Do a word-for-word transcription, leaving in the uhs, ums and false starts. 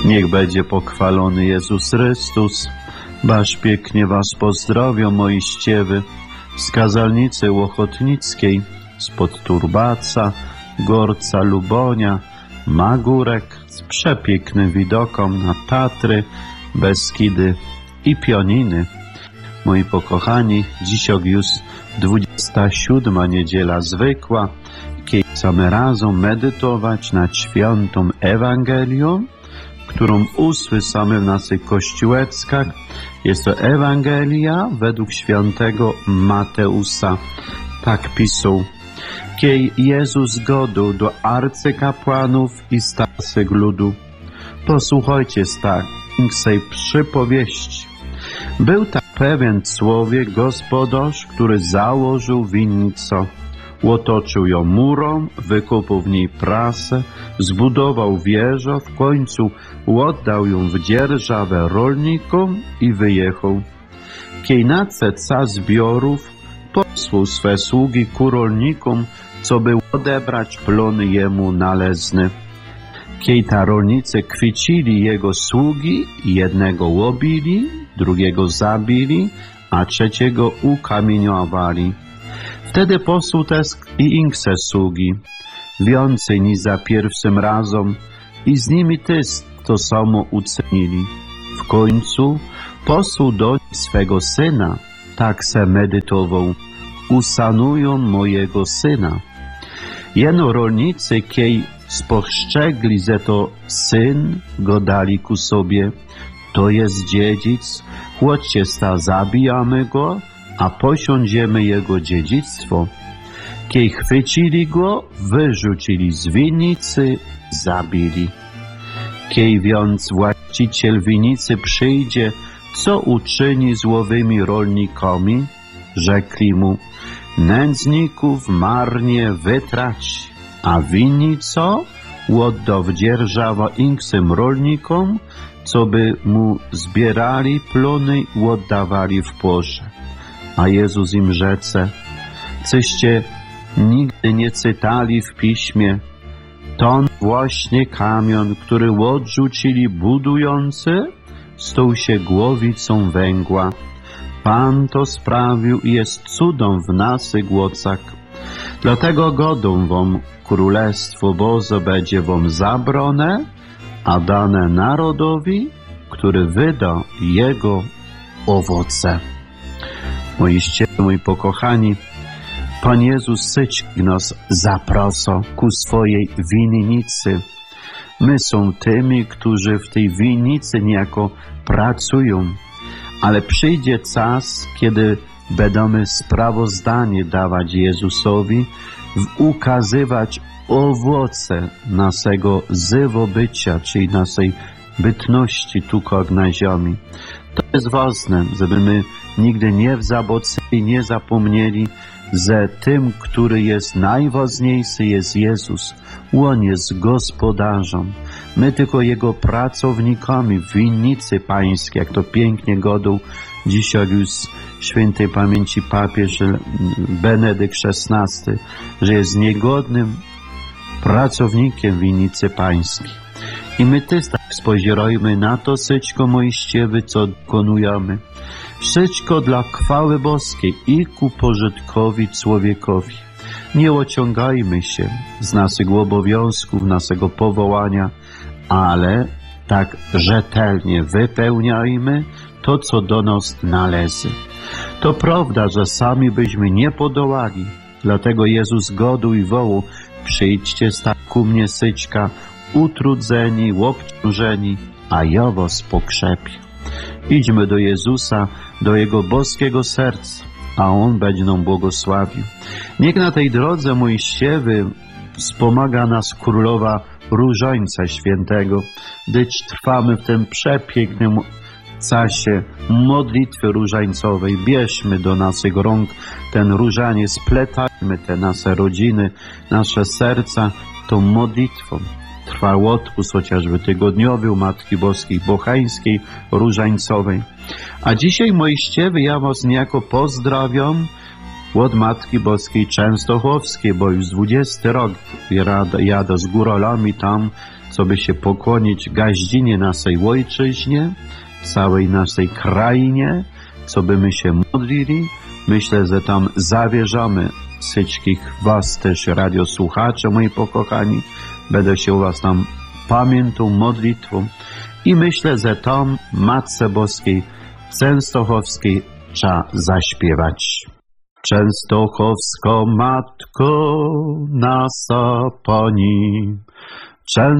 Niech będzie pochwalony Jezus Chrystus. Baż pięknie was pozdrowią moiściewy z kazalnicy Łochotnickiej, spod Turbaca, Gorca, Lubonia, Magórek, z przepięknym widokom na Tatry, Beskidy i Pioniny. Moi pokochani, dziś już dwudziesta siódma niedziela zwykła, kiedy chcemy razem medytować nad świętą Ewangelią, którą usłyszamy w naszych kościołeczkach. Jest to Ewangelia według świętego Mateusza. Tak pisał: Kiedy Jezus godł do arcykapłanów i starszych ludu. Posłuchajcie tak, tej przypowieści. Był tak pewien człowiek, gospodarz, który założył winnicę. Otoczył ją murą, wykopał w niej prasę, zbudował wieżę, w końcu oddał ją w dzierżawę rolnikom i wyjechał. Kiedy nadszedł czas zbiorów, posłał swe sługi ku rolnikom, co by odebrać plony jemu należne. Kiedy ta rolnicy chwycili jego sługi, jednego łobili, drugiego zabili, a trzeciego ukamieniowali. Wtedy posłał też i inne sługi, więcej niż za pierwszym razem, i z nimi też to samo uczynili. W końcu posłał do nich swego syna, tak se medytował: usanują mojego syna. Jeno rolnicy, kiej spostrzegli, że to syn, go dali ku sobie, to jest dziedzic, chodźcie sta, zabijamy go, a posiądziemy jego dziedzictwo. Kiedy chwycili go, wyrzucili z winnicy, zabili. Kiedy więc właściciel winnicy przyjdzie, co uczyni z owymi rolnikami? Rzekli mu: nędzników marnie wytraci, a winnicę oddał w dzierżawę innym rolnikom, co by mu zbierali plony i oddawali w porze. A Jezus im rzece: czyście nigdy nie czytali w piśmie, ten właśnie kamień, który odrzucili budujący, stał się głowicą węgła. Pan to sprawił i jest cudem w naszych głosach. Dlatego godą wam Królestwo Boże będzie wam zabrane, a dane narodowi, który wyda jego owoce. Moiście, moi pokochani, Pan Jezus wszystkich nas zaprasza ku swojej winnicy. My są tymi, którzy w tej winnicy niejako pracują, ale przyjdzie czas, kiedy będziemy sprawozdanie dawać Jezusowi, ukazywać owoce naszego żywobycia, czyli naszej bytności tu na ziemi. To jest ważne, żeby my nigdy nie zabocili, nie zapomnieli, że tym, który jest najważniejszy, jest Jezus. On jest gospodarzem. My tylko Jego pracownikami w winnicy pańskiej, jak to pięknie godał dzisiaj już świętej pamięci papież Benedykt szesnasty, że jest niegodnym pracownikiem winnicy pańskiej. I my też tak spojrzajmy na to wszystko, moiściewy, co dokonujemy. Wszystko dla chwały boskiej i ku pożytkowi człowiekowi. Nie ociągajmy się z naszych obowiązków, naszego powołania, ale tak rzetelnie wypełniajmy to, co do nas należy. To prawda, że sami byśmy nie podołali, dlatego Jezus godu i wołał: przyjdźcie sta ku mnie syćka, utrudzeni, obciążeni, a ja was pokrzepię. Idźmy do Jezusa, do Jego boskiego serca, a On będzie nam błogosławił. Niech na tej drodze moiściewy wspomaga nas Królowa Różańca Świętego, gdyż trwamy w tym przepięknym czasie modlitwy różańcowej. Bierzmy do naszych rąk ten różaniec, spletajmy te nasze rodziny, nasze serca tą modlitwą. Trwa odpust chociażby tygodniowy u Matki Boskiej Bochańskiej Różańcowej. A dzisiaj, moiściewy, ja was niejako pozdrawiam od Matki Boskiej Częstochowskiej, bo już dwudziesty rok jadę z góralami tam, co by się pokłonić gaździnie naszej ojczyźnie, całej naszej krainie, co by my się modlili. Myślę, że tam zawierzamy wszystkich was też radiosłuchacze, moi pokochani. Będę się u was tam pamiętał modlitwą i myślę, że tam Matce Boskiej Częstochowskiej trzeba zaśpiewać. Częstochowska Matko nasza Pani,